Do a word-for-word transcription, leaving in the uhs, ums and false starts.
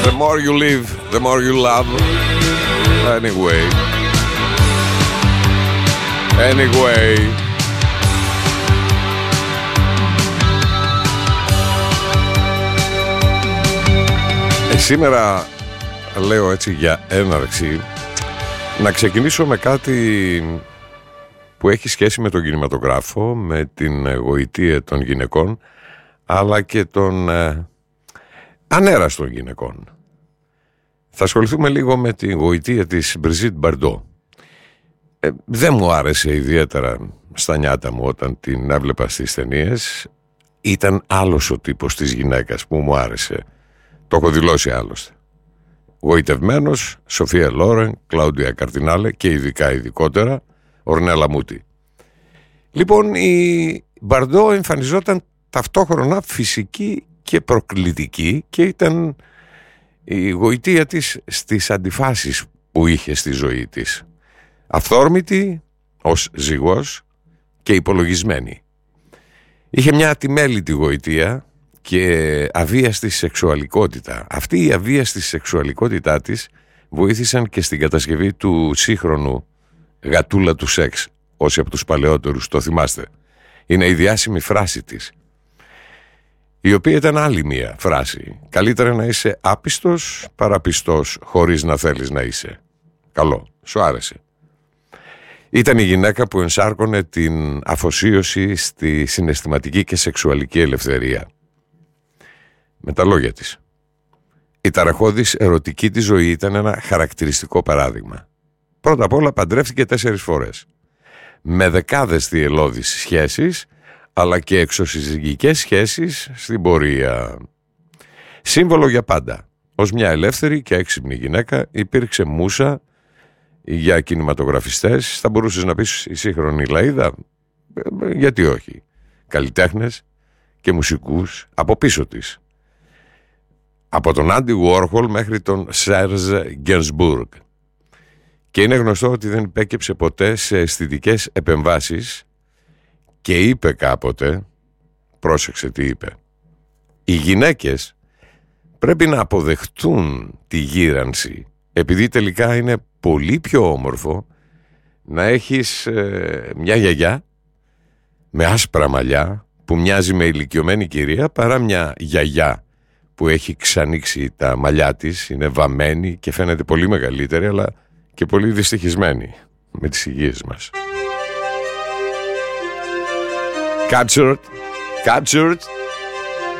The more you live, the more you love. Anyway. Anyway. Ε, σήμερα λέω έτσι για έναρξη να ξεκινήσω με κάτι που έχει σχέση με τον κινηματογράφο, με την γοητεία των γυναικών, αλλά και των ε, ανέραστων γυναικών. Θα ασχοληθούμε λίγο με την γοητεία της Μπριζίτ Μπαρντό. Ε, δεν μου άρεσε ιδιαίτερα στα νιάτα μου όταν την έβλεπα στις ταινίες. Ήταν άλλος ο τύπος της γυναίκας που μου άρεσε. Το έχω δηλώσει άλλωστε. Γοητευμένος, Σοφία Λόρεν, Κλάουντια Καρτινάλε και ειδικά ειδικότερα Ορνέλα Μούτι. Λοιπόν, η Μπαρντό εμφανιζόταν ταυτόχρονα φυσική και προκλητική και ήταν η γοητεία της στις αντιφάσεις που είχε στη ζωή της. Αυθόρμητη ως ζυγός και υπολογισμένη. Είχε μια ατιμέλητη γοητεία και αβίαστη σεξουαλικότητα. Αυτή η αβίαστη σεξουαλικότητά της βοήθησαν και στην κατασκευή του σύγχρονου γατούλα του σεξ. Όσοι από τους παλαιότερους το θυμάστε. Είναι η διάσημη φράση της, η οποία ήταν άλλη μία φράση. Καλύτερα να είσαι άπιστος παρά πιστός χωρίς να θέλεις να είσαι. Καλό, σου άρεσε. Ήταν η γυναίκα που ενσάρκωνε την αφοσίωση στη συναισθηματική και σεξουαλική ελευθερία. Με τα λόγια της. Η ταραχώδης ερωτική της ζωή ήταν ένα χαρακτηριστικό παράδειγμα. Πρώτα απ' όλα παντρεύτηκε τέσσερις φορές. Με δεκάδες θυελλώδεις σχέσεις, αλλά και εξωσυζυγικές σχέσεις στην πορεία. Σύμβολο για πάντα. Ως μια ελεύθερη και έξυπνη γυναίκα υπήρξε μούσα για κινηματογραφιστές. Θα μπορούσες να πεις η σύγχρονη Λαΐδα, γιατί όχι. Καλλιτέχνες και μουσικούς από πίσω της. Από τον Άντι Γουόρχολ μέχρι τον Σέρζ Γκένσμπουργκ. Και είναι γνωστό ότι δεν υπέκυψε ποτέ σε αισθητικές επεμβάσεις και είπε κάποτε, πρόσεξε τι είπε, οι γυναίκες πρέπει να αποδεχτούν τη γύρανση, επειδή τελικά είναι πολύ πιο όμορφο να έχεις ε, μια γιαγιά με άσπρα μαλλιά που μοιάζει με ηλικιωμένη κυρία, παρά μια γιαγιά που έχει ξανοίξει τα μαλλιά της, είναι βαμμένη και φαίνεται πολύ μεγαλύτερη, αλλά και πολύ δυστυχισμένη με τις υγείες μας. Captured, captured